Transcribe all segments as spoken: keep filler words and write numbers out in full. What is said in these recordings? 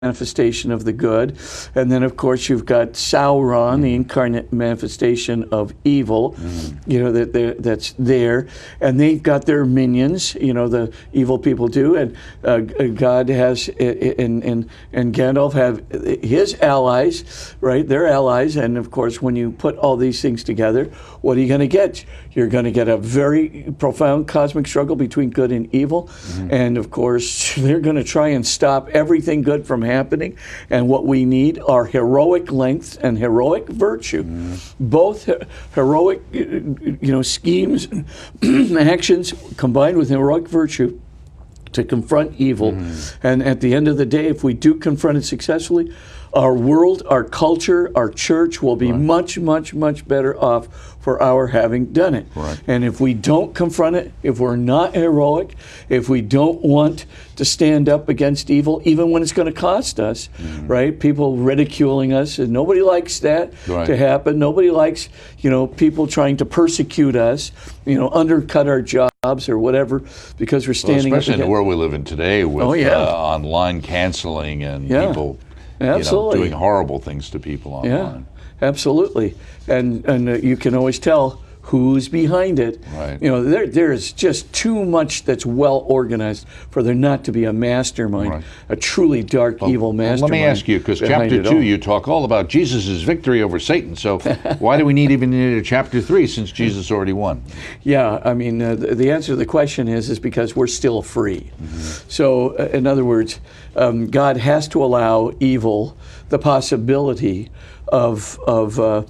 manifestation of the good. And then, of course, you've got Sauron, mm. the incarnate manifestation of evil, mm. you know, that that's there. And they've got their minions, you know, the evil people do. And uh, God has, and, and, and Gandalf have his allies, right? Their allies. And, of course, when you put all these things together, what are you going to get? You're going to get a very profound cosmic struggle between good and evil. Mm. And, of course, they're going to try and stop everything good from happening, and what we need are heroic length and heroic virtue, mm. both he- heroic, you know, schemes, actions combined with heroic virtue to confront evil. Mm. And at the end of the day, if we do confront it successfully, our world, our culture, our church will be right. much, much, much better off for our having done it. Right. And if we don't confront it, if we're not heroic, if we don't want to stand up against evil, even when it's going to cost us, mm. right? People ridiculing us, and nobody likes that right. to happen. Nobody likes, you know, people trying to persecute us, you know, undercut our jobs or whatever because we're standing well, up especially against in the world we live in today with oh, yeah. uh, online canceling and yeah. people Absolutely. You know, doing horrible things to people online. Yeah, absolutely. And and uh, you can always tell who's behind it. Right. You know, there there's just too much that's well organized for there not to be a mastermind, right. a truly dark, well, evil mastermind. Let me ask you, because chapter two, you talk all about Jesus' victory over Satan. So why do we need even need a chapter three since Jesus already won? Yeah, I mean, uh, the, the answer to the question is is because we're still free. Mm-hmm. So, uh, in other words, um, God has to allow evil the possibility of of uh,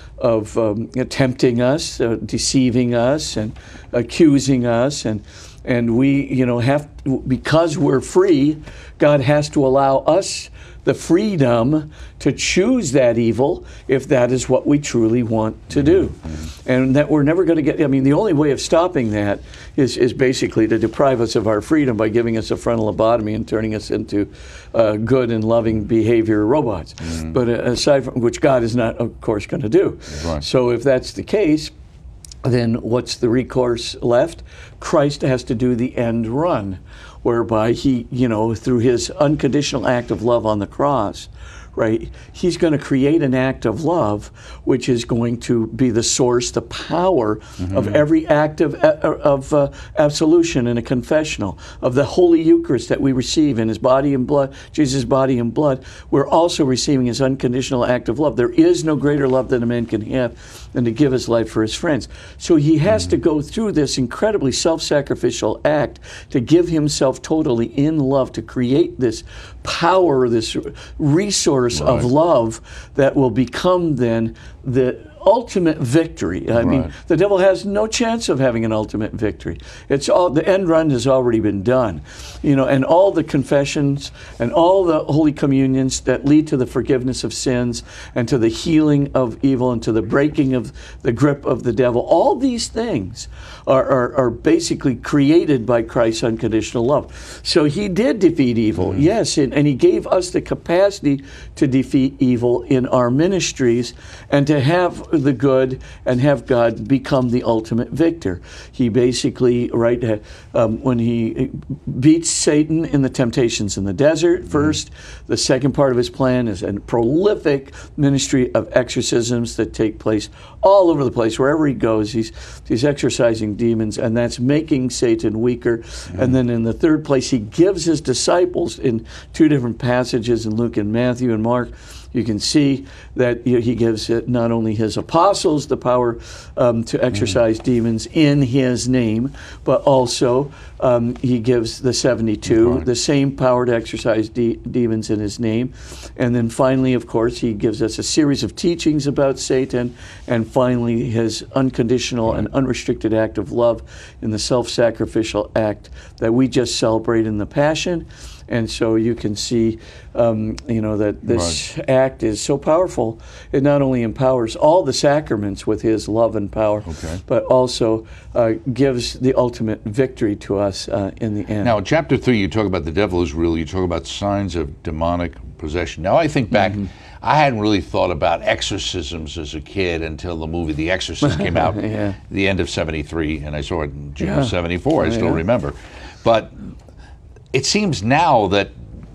of um, tempting us, uh, deceiving us, and accusing us, and and we, you know, have because we're free, God has to allow us the freedom to choose that evil if that is what we truly want to do. Mm-hmm. And that we're never going to get, I mean, the only way of stopping that is, is basically to deprive us of our freedom by giving us a frontal lobotomy and turning us into uh, good and loving behavior robots. Mm-hmm. But uh, aside from which God is not, of course, going to do. Right. So if that's the case, then what's the recourse left? Christ has to do the end run, whereby he, you know, through his unconditional act of love on the cross, right, he's going to create an act of love which is going to be the source, the power mm-hmm. of every act of, of uh, absolution in a confessional, of the Holy Eucharist that we receive in his body and blood, Jesus' body and blood. We're also receiving his unconditional act of love. There is no greater love that a man can have than to give his life for his friends. So he has mm-hmm. to go through this incredibly self-sacrificial act to give himself totally in love, to create this power, this resource right. of love that will become then the ultimate victory. I right. mean, the devil has no chance of having an ultimate victory. It's all, the end run has already been done. You know, and all the confessions and all the holy communions that lead to the forgiveness of sins and to the healing of evil and to the breaking of the grip of the devil, all these things are, are, are basically created by Christ's unconditional love. So he did defeat evil, mm-hmm. yes, and, and he gave us the capacity to defeat evil in our ministries and to have the good and have God become the ultimate victor. He basically, right, um, when he beats Satan in the temptations in the desert first, mm-hmm. the second part of his plan is a prolific ministry of exorcisms that take place all over the place. Wherever he goes, he's he's exorcising demons, and that's making Satan weaker. Mm-hmm. And then in the third place, he gives his disciples in two different passages in Luke and Matthew and Mark, you can see that he gives not only his apostles the power um, to exorcise mm. demons in his name, but also um, he gives the seventy-two okay. the same power to exorcise de- demons in his name. And then finally, of course, he gives us a series of teachings about Satan, and finally his unconditional right. and unrestricted act of love in the self-sacrificial act that we just celebrate in the Passion. And so you can see, um, you know, that this right. act is so powerful. It not only empowers all the sacraments with his love and power, okay. but also uh, gives the ultimate victory to us uh, in the end. Now, in chapter three, you talk about the devil is real. You talk about signs of demonic possession. Now, I think back, mm-hmm. I hadn't really thought about exorcisms as a kid until the movie The Exorcist came out yeah. the end of seventy-three, and I saw it in June yeah. of seventy-four. I still yeah. remember. But it seems now that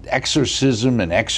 exorcism and